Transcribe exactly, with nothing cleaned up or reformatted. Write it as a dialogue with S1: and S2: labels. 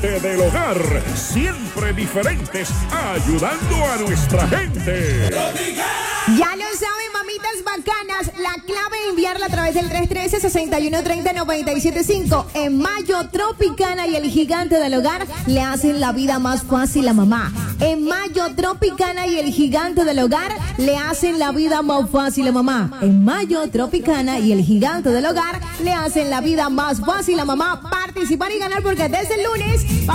S1: gigante del hogar, siempre diferentes, ayudando a nuestra gente.
S2: Ya lo saben, mamitas bacanas, la clave de enviarla a través del tres uno tres, seis uno tres cero, nueve siete cinco. En mayo, Tropicana y el gigante del hogar le hacen la vida más fácil a mamá. En mayo, Tropicana y el gigante del hogar le hacen la vida más fácil a mamá. En mayo, Tropicana y el gigante del hogar le hacen la vida más fácil a mamá. Participar y ganar porque desde el lunes